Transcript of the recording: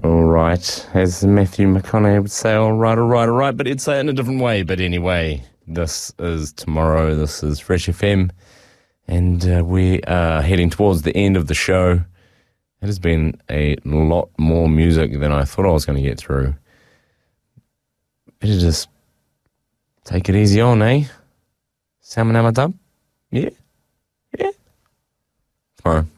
All right, as Matthew McConaughey would say, all right, but he'd say it in a different way. But anyway, this is Tomorrow, this is Fresh FM, and we are heading towards the end of the show. It has been a lot more music than I thought I was going to get through. Better just take it easy on, eh? Salmon Amadub? Yeah? Yeah? Tomorrow.